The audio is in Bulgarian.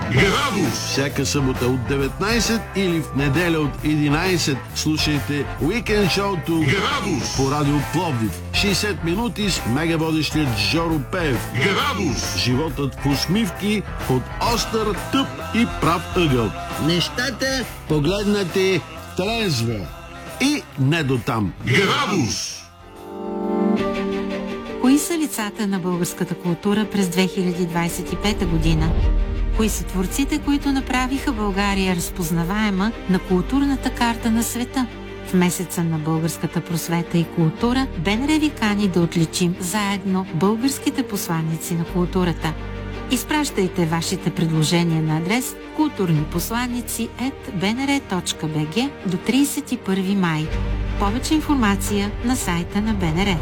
Градус! Всяка събота от 19 или в неделя от 11 слушайте Уикенд шоуто Градус! по радио Пловдив. 60 минути с мегаводещият Жоро Пеев. Градус! Животът в усмивки от остър, тъп и прав ъгъл. Нещата погледнати трезво и не до там. Градус! Кои са лицата на българската култура през 2025 година? Кои са творците, които направиха България разпознаваема на културната карта на света? В месеца на българската просвета и култура БНР ви кани да отличим заедно българските посланици на културата. Изпращайте вашите предложения на адрес kulturniposlannici@bnr.bg до 31 май. Повече информация на сайта на БНР.